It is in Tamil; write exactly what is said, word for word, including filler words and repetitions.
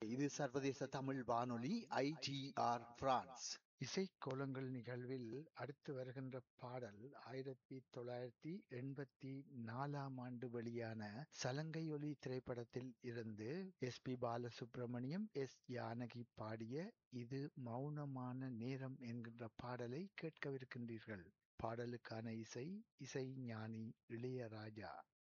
இது சர்வதேச தமிழ் வானொலி ஐடிஆர் பிரான்ஸ். இசைக்கோலங்கள் நிகழ்வில் அடுத்து வருகின்ற பாடல் ஆயிரத்தி தொள்ளாயிரத்தி எண்பத்தி நாலாம் ஆண்டு வெளியான சலங்கையொலி திரைப்படத்தில் இருந்து S B Balasubramaniam, S Janaki பாடிய இது மௌனமான நேரம் என்கின்ற பாடலை கேட்கவிருக்கின்றீர்கள். பாடலுக்கான இசை இசை ஞானி இளையராஜா.